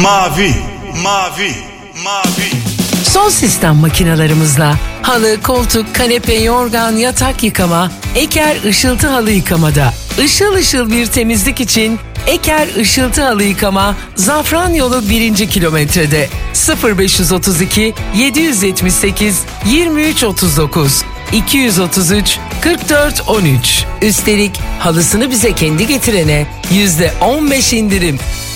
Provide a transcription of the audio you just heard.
Mavi, mavi, mavi. Son sistem makinalarımızla halı, koltuk, kanepe, yorgan, yatak yıkama, Eker Işıltı Halı Yıkamada. Işıl ışıl bir temizlik için Eker Işıltı Halı Yıkama, Zafran Yolu 1. kilometrede. 0532 778 23 39 233 44 13. Üstelik halısını bize kendi getirene %15 indirim.